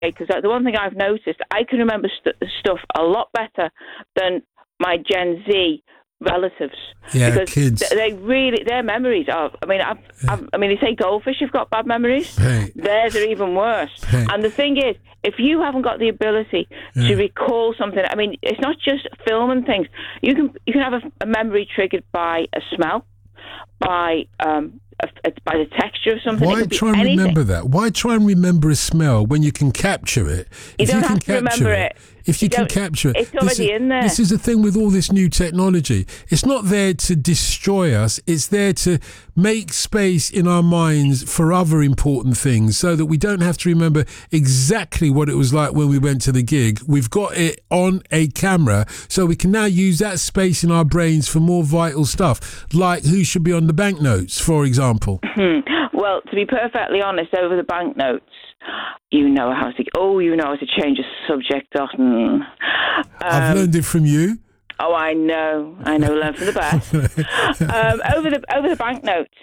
because the one thing I've noticed, I can remember stuff a lot better than my Gen Z relatives. Yeah, because kids. Their memories are. I mean, they say goldfish have got bad memories. Right. Theirs are even worse. Right. And the thing is, if you haven't got the ability to recall something, I mean, it's not just film and things. You can have a memory triggered by a smell, by the texture of something. Why try and remember that? Why try and remember a smell when you can capture it? You don't have to remember it. If you can capture it. It's already in there. This is the thing with all this new technology. It's not there to destroy us. It's there to make space in our minds for other important things so that we don't have to remember exactly what it was like when we went to the gig. We've got it on a camera, so we can now use that space in our brains for more vital stuff, like who should be on the banknotes, for example. Well, to be perfectly honest, over the banknotes, you know how to change a subject, Dotton. I've learned it from you. Oh, I know, learn from the best. Over the banknotes,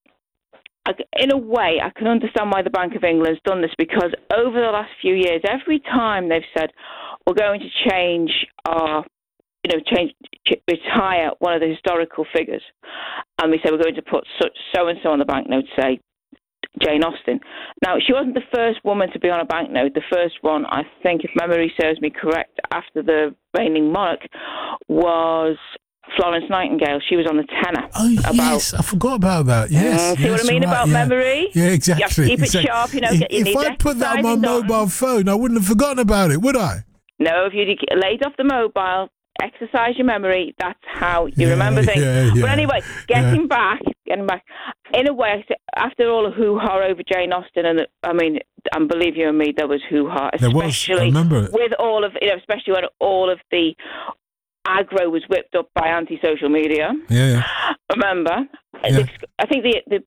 in a way, I can understand why the Bank of England's done this, because over the last few years, every time they've said, we're going to change our, retire one of the historical figures, and we say we're going to put so-and-so on the banknote, say, Jane Austen. Now, she wasn't the first woman to be on a banknote. The first one, I think, if memory serves me correct, after the reigning monarch, was Florence Nightingale. She was on the tenner. Oh, yes, I forgot about that. Yes. See what I mean about memory? Yeah, exactly. You have to keep it sharp, If I put that on my mobile phone, I wouldn't have forgotten about it, would I? No, if you laid off the mobile, exercise your memory, that's how you remember things. But anyway, getting back, in a way, I after all the hoo-ha over Jane Austen, and believe you me, there was hoo-ha, especially with all of, especially when all of the aggro was whipped up by anti-social media. Remember, I think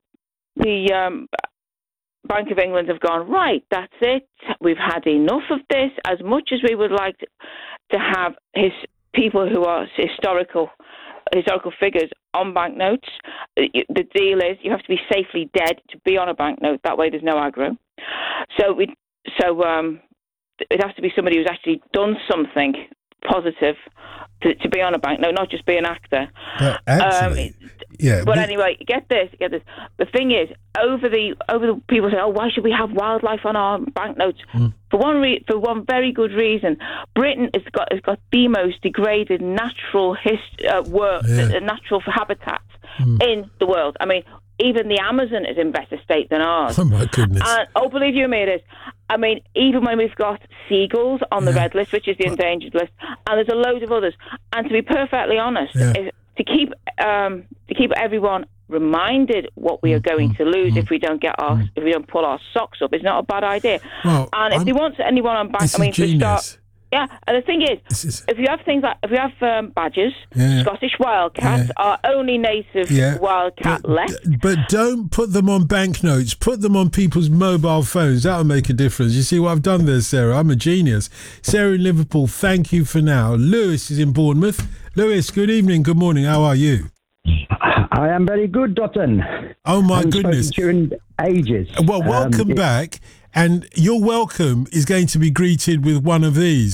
the Bank of England have gone, right, that's it. We've had enough of this. As much as we would like to have people who are historical figures on banknotes, the deal is you have to be safely dead to be on a banknote. That way there's no aggro. So it has to be somebody who's actually done something positive to be on a banknote, not just be an actor. But actually, But anyway, get this. The thing is, over the people say, oh, why should we have wildlife on our banknotes? For one very good reason. Britain has got the most degraded natural natural habitat in the world. I mean, even the Amazon is in better state than ours. Oh my goodness! Believe you me, it is. I mean, even when we've got seagulls on the red list, which is the endangered list, and there's a load of others. And to be perfectly honest, to keep everyone reminded what we are going to lose if we don't pull our socks up, is not a bad idea. Well, and if they want anyone on back, to start. Yeah, and the thing is, if you have things like badgers, Scottish wildcats, our only native wildcat left. But don't put them on banknotes. Put them on people's mobile phones. That'll make a difference. You see what I've done there, Sarah? I'm a genius. Sarah in Liverpool, thank you for now. Lewis is in Bournemouth. Lewis, good evening, good morning. How are you? I am very good, Dotton. Oh my goodness! During ages. Well, welcome back. And your welcome is going to be greeted with one of these.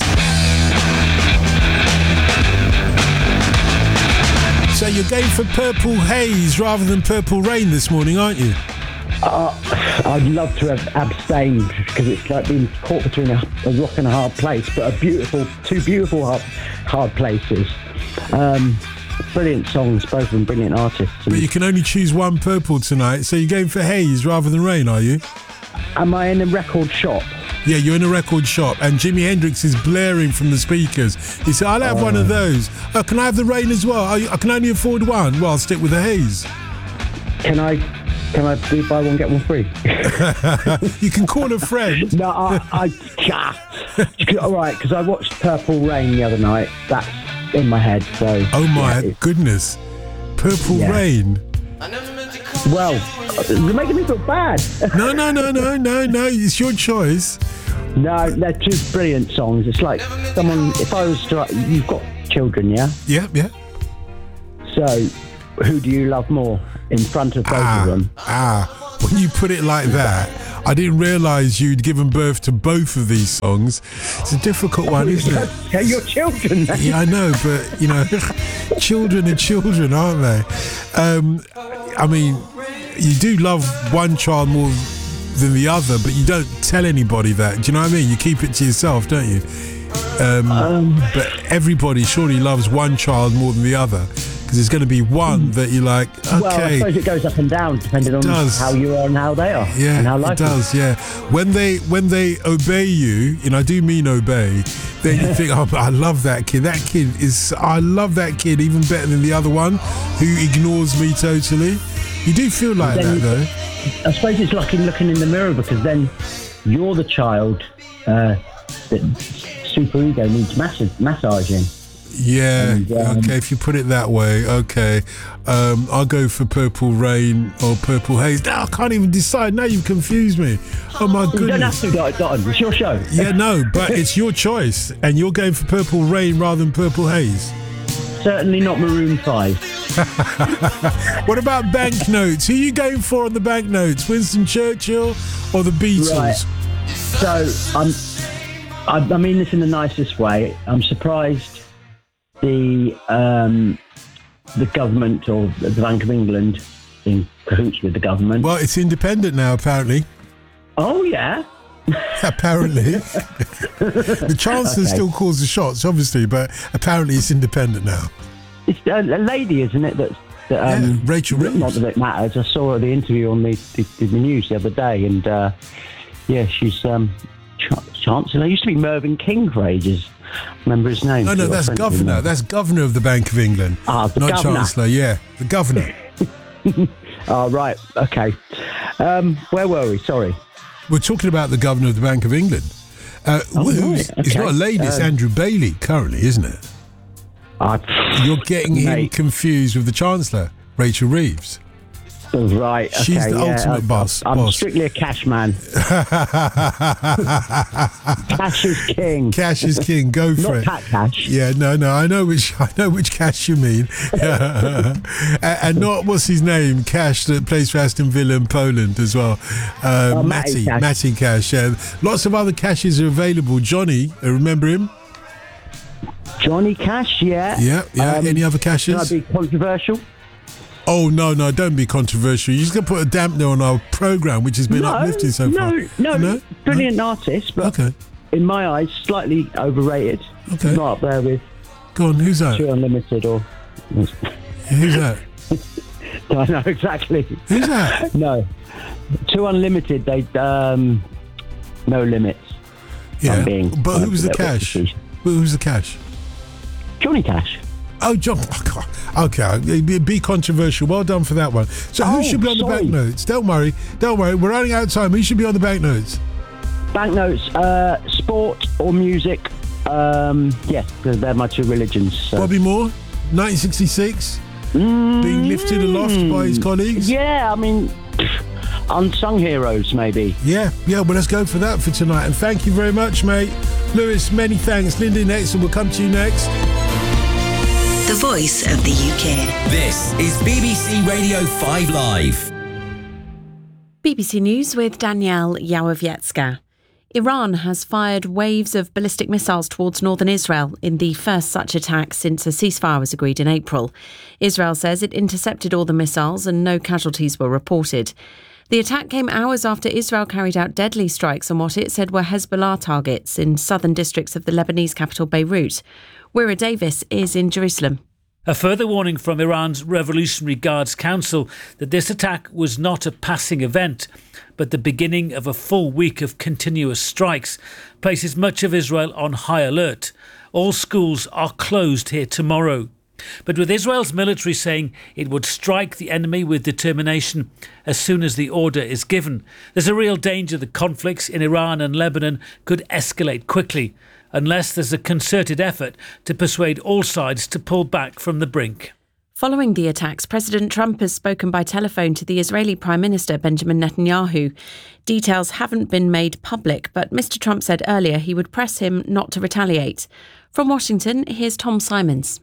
So you're going for Purple Haze rather than Purple Rain this morning, aren't you? I'd love to have abstained, because it's like being caught between a rock and a hard place, but two beautiful hard places. Brilliant songs, both of them brilliant artists. But you can only choose one purple tonight, so you're going for Haze rather than Rain, are you? Am I in a record shop? Yeah, you're in a record shop, and Jimi Hendrix is blaring from the speakers. He said, I'll have one of those. Oh, can I have the Rain as well? I can only afford one. Well, I'll stick with the Haze. Can I do buy one, get one free? You can call a friend. No, I all right, because I watched Purple Rain the other night. That's in my head, so... Oh, my goodness. Purple Rain. Well, you're making me feel bad. No. It's your choice. No, they're two brilliant songs. It's like if I was to... You've got children, yeah? Yeah. So, who do you love more in front of both of them? When you put it like that, I didn't realise you'd given birth to both of these songs. It's a difficult one, isn't it? They're your children. Yeah, I know, but, you know, children are children, aren't they? I mean, you do love one child more than the other, but you don't tell anybody that. Do you know what I mean? You keep it to yourself, don't you? But everybody surely loves one child more than the other, because there's going to be one that you're like, okay. Well, I suppose it goes up and down depending on how you are and how they are. Yeah, and how life it does. is. Yeah, when they obey you, and I do mean obey, then you think, oh, I love that kid. I love that kid even better than the other one who ignores me totally. You do feel like that, though. I suppose it's like looking in the mirror, because then you're the child that superego needs massaging. Yeah, okay, if you put it that way, okay. I'll go for Purple Rain or Purple Haze. No, I can't even decide. Now you've confused me. Oh, my goodness. You don't have to, Don. It's your show. Yeah, no, but it's your choice. And you're going for Purple Rain rather than Purple Haze. Certainly not Maroon 5. What about banknotes? Who are you going for on the banknotes? Winston Churchill or the Beatles? Right. So, I mean this in the nicest way. I'm surprised the government or the Bank of England in cahoots with the government. Well, it's independent now, apparently. Oh, yeah? Apparently. The Chancellor still calls the shots, obviously, but apparently it's independent now. It's a lady, isn't it? Rachel Reeves. Not that it matters. I saw the interview on the news the other day, and she's Chancellor. Used to be Mervyn King for ages. Remember his name? No, that's Governor. That's Governor of the Bank of England. The not Governor. Chancellor. Yeah, the Governor. Oh, right. Okay. Where were we? Sorry. We're talking about the Governor of the Bank of England. It's not a lady, it's Andrew Bailey currently, isn't it? You're getting him confused with the Chancellor, Rachel Reeves. Right, okay. She's the ultimate boss. I'm strictly a cash man. Cash is king. Cash is king. Go for it. Not Pat Cash. Yeah, no. I know which Cash you mean, and not what's his name, Cash that plays for Aston Villa in Poland as well. Matty Cash. Yeah, lots of other Cashes are available. Johnny, remember him? Johnny Cash. Yeah. Yeah. Any other Cashes? Can I be controversial? Oh, no, don't be controversial. You're just going to put a dampener on our programme, which has been uplifting so far. No, brilliant artist, but in my eyes, slightly overrated. Okay. Not up there with... Go on, who's that? 2 Unlimited or... Who's that? I know exactly. Who's that? No. 2 Unlimited, they... no limits. Yeah, but who was the Cash? Who's the Cash? Johnny Cash. Oh, John. Okay, be controversial. Well done for that one. So who should be on the banknotes? Don't worry. We're running out of time. Who should be on the banknotes? Banknotes, sport or music. They're my 2 religions. So. Bobby Moore, 1966, being lifted aloft by his colleagues. Yeah, I mean, unsung heroes, maybe. Yeah. Well, let's go for that for tonight. And thank you very much, mate. Lewis, many thanks. Lindy next, and we'll come to you next. The voice of the UK. This is BBC Radio 5 Live. BBC News with Danielle Yawowiecka. Iran has fired waves of ballistic missiles towards northern Israel in the first such attack since a ceasefire was agreed in April. Israel says it intercepted all the missiles and no casualties were reported. The attack came hours after Israel carried out deadly strikes on what it said were Hezbollah targets in southern districts of the Lebanese capital Beirut. Wira Davis is in Jerusalem. A further warning from Iran's Revolutionary Guards Council that this attack was not a passing event, but the beginning of a full week of continuous strikes, places much of Israel on high alert. All schools are closed here tomorrow. But with Israel's military saying it would strike the enemy with determination as soon as the order is given, there's a real danger that conflicts in Iran and Lebanon could escalate quickly, unless there's a concerted effort to persuade all sides to pull back from the brink. Following the attacks, President Trump has spoken by telephone to the Israeli Prime Minister Benjamin Netanyahu. Details haven't been made public, but Mr. Trump said earlier he would press him not to retaliate. From Washington, here's Tom Simons.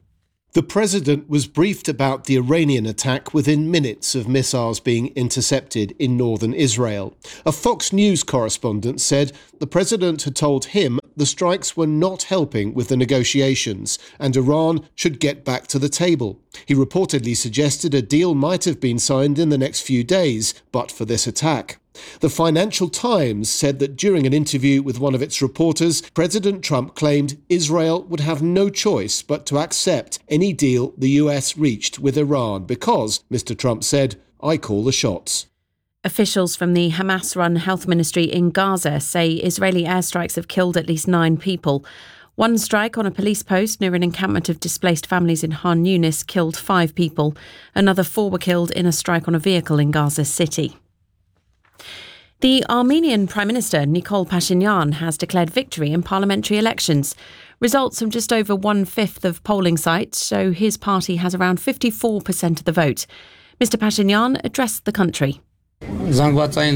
The president was briefed about the Iranian attack within minutes of missiles being intercepted in northern Israel. A Fox News correspondent said the president had told him the strikes were not helping with the negotiations and Iran should get back to the table. He reportedly suggested a deal might have been signed in the next few days, but for this attack. The Financial Times said that during an interview with one of its reporters, President Trump claimed Israel would have no choice but to accept any deal the US reached with Iran because, Mr. Trump said, I call the shots. Officials from the Hamas-run health ministry in Gaza say Israeli airstrikes have killed at least 9 people. One strike on a police post near an encampment of displaced families in Han Yunis killed 5 people. Another 4 were killed in a strike on a vehicle in Gaza City. The Armenian Prime Minister Nikol Pashinyan has declared victory in parliamentary elections. Results from just over 1/5 of polling sites show his party has around 54% of the vote. Mr Pashinyan addressed the country. On June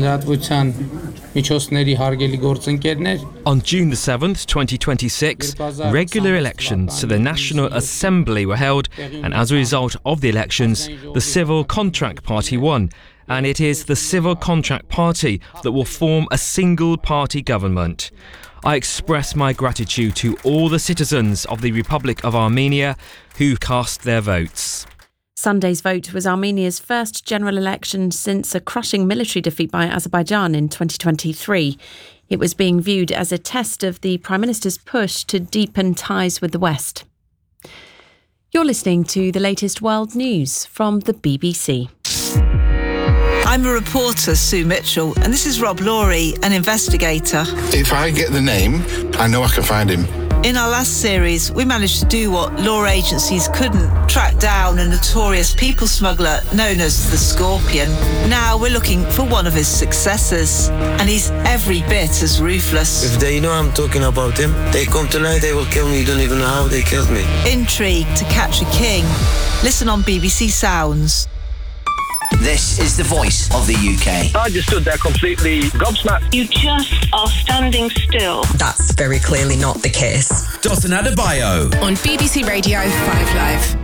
the 7th, 2026, regular elections to the National Assembly were held, and as a result of the elections, the Civil Contract Party won. And it is the Civil Contract Party that will form a single-party government. I express my gratitude to all the citizens of the Republic of Armenia who cast their votes. Sunday's vote was Armenia's first general election since a crushing military defeat by Azerbaijan in 2023. It was being viewed as a test of the Prime Minister's push to deepen ties with the West. You're listening to the latest world news from the BBC. I'm a reporter, Sue Mitchell, and this is Rob Laurie, an investigator. If I get the name, I know I can find him. In our last series, we managed to do what law agencies couldn't, track down a notorious people smuggler known as the Scorpion. Now we're looking for one of his successors, and he's every bit as ruthless. If they know I'm talking about him, they come tonight, they will kill me. You don't even know how they killed me. Intrigue to catch a king. Listen on BBC Sounds. This is the voice of the UK. I just stood there completely gobsmacked. You just are standing still. That's very clearly not the case. Dotun Adebayo on BBC Radio 5 Live.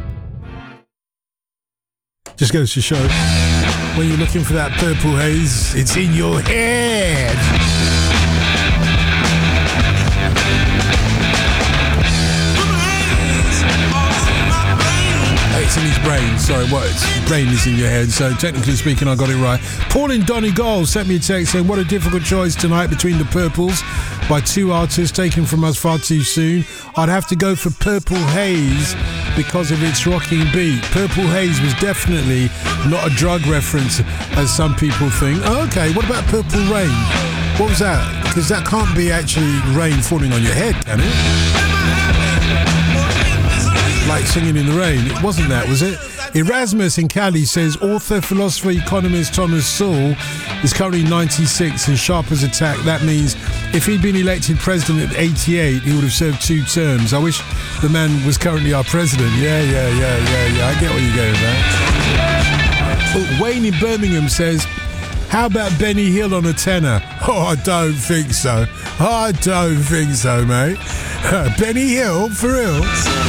Just goes to show, when you're looking for that purple haze, it's in your head. It's in his brain. Sorry, what? His brain is in your head. So technically speaking, I got it right. Paul in Donegal sent me a text saying, what a difficult choice tonight between the Purples by 2 artists taken from us far too soon. I'd have to go for Purple Haze because of its rocking beat. Purple Haze was definitely not a drug reference, as some people think. Oh, okay, what about Purple Rain? What was that? Because that can't be actually rain falling on your head, can it? Like singing in the rain. It wasn't that, was it? Erasmus in Cali says author, philosopher, economist Thomas Sowell is currently 96 and sharp as a tack. That means if he'd been elected president at 88, he would have served 2 terms. I wish the man was currently our president. Yeah. I get what you're going with that. Wayne in Birmingham says, how about Benny Hill on a tenor? Oh, I don't think so. Mate. Benny Hill, for real?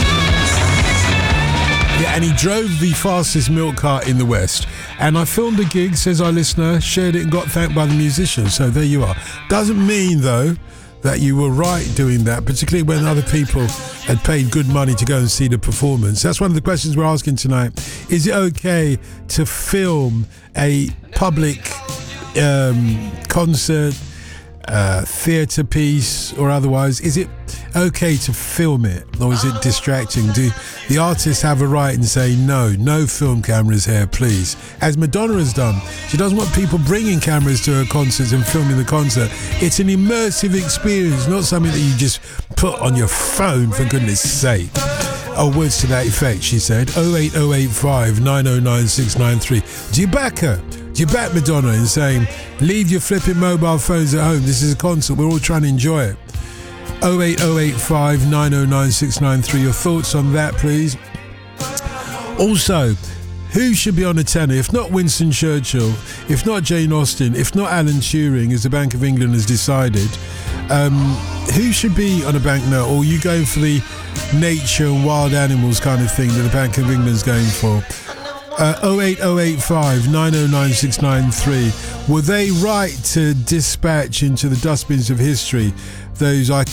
Yeah, and he drove the fastest milk cart in the West. And I filmed a gig, says our listener, shared it and got thanked by the musicians. So there you are. Doesn't mean, though, that you were right doing that, particularly when other people had paid good money to go and see the performance. That's one of the questions we're asking tonight. Is it okay to film a public concert, theatre piece or otherwise? Is it okay to film it, or is it distracting? Do the artists have a right and say no film cameras here, please, as Madonna has done? She doesn't want people bringing cameras to her concerts and filming the concert. It's an immersive experience, not something that you just put on your phone, for goodness sake. Oh, words to that effect, she said. 08085 909 693. Do you back her? Do you back Madonna in saying, leave your flipping mobile phones at home, this is a concert, we're all trying to enjoy it? 08085 909 693. Your thoughts on that, please. Also, who should be on a tenor? If not Winston Churchill, if not Jane Austen, if not Alan Turing, as the Bank of England has decided, Who should be on a banknote, or are you going for the nature and wild animals kind of thing that the Bank of England's going for? 08085 909 693. Were they right to dispatch into the dustbins of history those iconic